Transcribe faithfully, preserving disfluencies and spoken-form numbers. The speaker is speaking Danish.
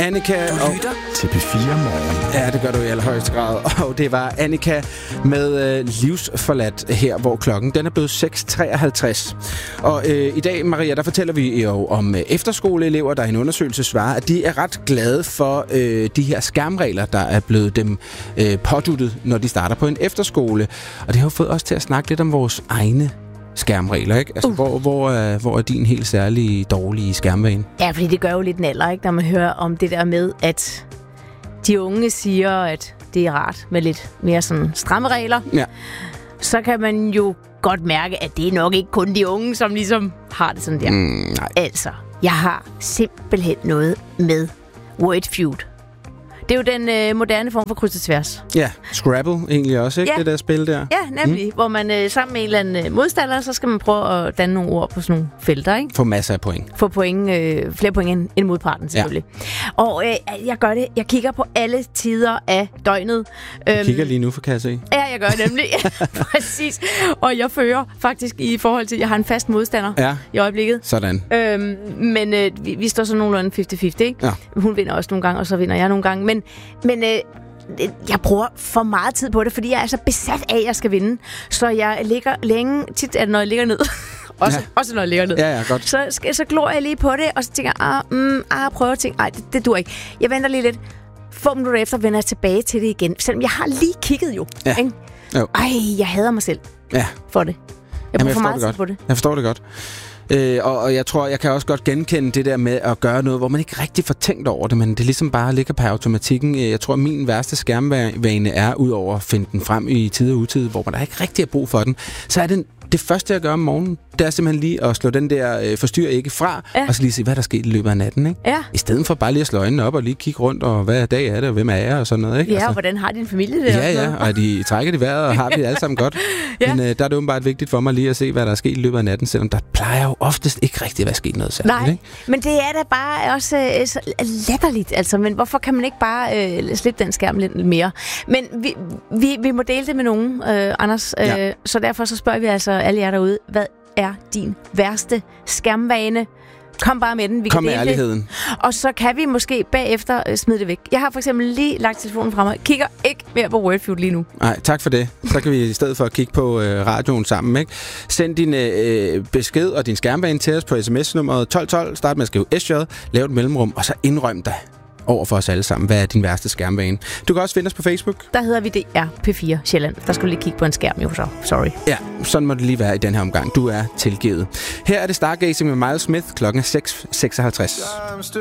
Annika og til P fire Morgen. Ja, det gør du i allerhøjeste grad. Og det var Annika med øh, Livsforladt her, hvor klokken den er blevet seks treoghalvtreds. Og øh, i dag, Maria, der fortæller vi jo om øh, efterskoleelever, der i en undersøgelse svarer, at de er ret glade for øh, de her skærmregler, der er blevet dem øh, påduttet, når de starter på en efterskole. Og det har jo fået os til at snakke lidt om vores egne skærmregler, ikke? Altså, uh. hvor, hvor, er, hvor er din helt særlige dårlige skærmvane? Ja, fordi det gør jo lidt en alder, ikke? Når man hører om det der med, at de unge siger, at det er rart med lidt mere sådan stramme regler. Ja. Så kan man jo godt mærke, at det er nok ikke kun de unge, som ligesom har det sådan der. Mm, nej. Altså, jeg har simpelthen noget med Wordfeud. Det er jo den øh, moderne form for kryds og tværs. Ja, Scrabble egentlig også, ikke? Ja. Det der spil der. Ja, nemlig. Mm. Hvor man øh, sammen med en eller anden øh, modstander, så skal man prøve at danne nogle ord på sådan nogle felter, ikke? Få masser af point. Få point, øh, flere point end, end modparten, selvfølgelig. Ja. Og øh, jeg gør det. Jeg kigger på alle tider af døgnet. Du øhm, kigger lige nu, for kan jeg se. Ja, jeg gør nemlig. Præcis. Og jeg fører faktisk i forhold til, at jeg har en fast modstander ja. i øjeblikket. Sådan. Øhm, men øh, vi, vi står så nogenlunde halvtreds halvtreds, ikke? Ja. Hun vinder også nogle gange, og så vinder jeg nogle gange. Men, men øh, jeg bruger for meget tid på det, fordi jeg er så besat af, at jeg skal vinde. Så jeg ligger længe, tit er det, når jeg ligger ned. også, ja. også når jeg ligger ned. Ja, ja, godt. Så, så glor jeg lige på det, og så tænker jeg, ah, mm, ah prøver at tænke, nej, det, det dur ikke. Jeg venter lige lidt. Få minutter efter vender jeg tilbage til det igen. Selvom jeg har lige kigget jo. Ja. Ikke? Jo. Ej, jeg hader mig selv ja. for det. Jeg bruger for meget tid på det. Jeg forstår det godt. Øh, og, og jeg tror, jeg kan også godt genkende det der med at gøre noget, hvor man ikke rigtig får tænkt over det, men det ligesom bare ligger på automatikken. Jeg tror, at min værste skærmvane er, ud over at finde den frem i tid og utid, hvor man der ikke rigtig har brug for den, så er det det første, jeg gør om morgenen, det er simpelthen lige at slå den der øh, forstyr ikke fra, ja. og så lige se, hvad der sker i løbet af natten, ikke? Ja. I stedet for bare lige at slå øjnene op og lige kigge rundt, og hvad dag er det, og hvem er jeg, og sådan noget, ikke? Ja, altså, og hvordan har din familie det? Ja, ja, og de trækker det vejret, og har vi det alle sammen godt. ja. Men øh, der er det åbenbart vigtigt for mig lige at se, hvad der er sket i løbet af natten, selvom der plejer jo oftest ikke rigtig at være sket noget særligt. Nej, ikke? men det er da bare også øh, så latterligt, altså. Men hvorfor kan man ikke bare øh, slippe den skærm lidt mere? Men vi, vi, vi må dele det med nogen, øh, Anders. Øh, ja. Så derfor så spørger vi altså alle jer derude, hvad er din værste skærmvane? Kom bare med den. Vi Kom kan med ærligheden. Det. Og så kan vi måske bagefter øh, smide det væk. Jeg har for eksempel lige lagt telefonen frem og kigger ikke mere på Wordfeud lige nu. Nej, tak for det. Så kan vi i stedet for at kigge på øh, radioen sammen, ikke? Send din øh, besked og din skærmvane til os på sms-nummeret tolv tolv. Start med at skrive S J, lav et mellemrum, og så indrøm dig over for os alle sammen. Hvad er din værste skærmvane? Du kan også finde os på Facebook. Der hedder vi D R P fire Sjælland. Der skulle lige kigge på en skærm, jo så. Sorry. Ja, sådan må det lige være i den her omgang. Du er tilgivet. Her er det Stargazing med Miles Smith. Klokken er seks seksoghalvtreds.